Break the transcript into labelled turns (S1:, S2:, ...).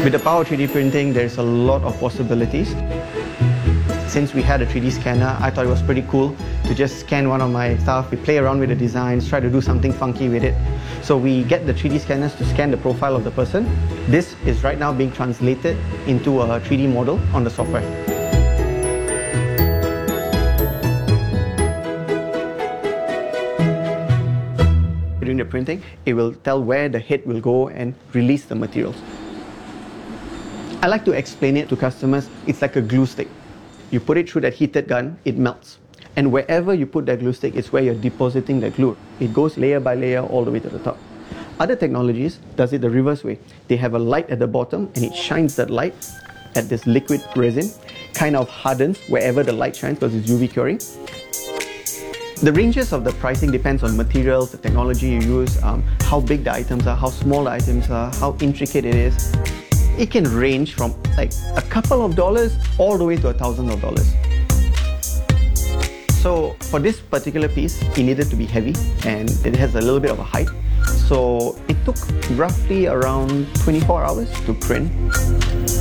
S1: With the power of 3D printing, there's a lot of possibilities. Since we had a 3D scanner, I thought it was pretty cool to just scan one of my stuff. We play around with the designs, try to do something funky with it. So we get the 3D scanners to scan the profile of the person. This is right now being translated into a 3D model on the software. During the printing, it will tell where the head will go and release the materials. I like to explain it to customers. It's like a glue stick. You put it through that heated gun, it melts. And wherever you put that glue stick is where you're depositing the glue. It goes layer by layer all the way to the top. Other technologies does it the reverse way. They have a light at the bottom and it shines that light at this liquid resin, kind of hardens wherever the light shines because it's UV curing. The ranges of the pricing depends on materials, the technology you use, how big the items are, how small the items are, how intricate it is. It can range from like a couple of dollars all the way to $1,000. So for this particular piece, it needed to be heavy and it has a little bit of a height. So it took roughly around 24 hours to print.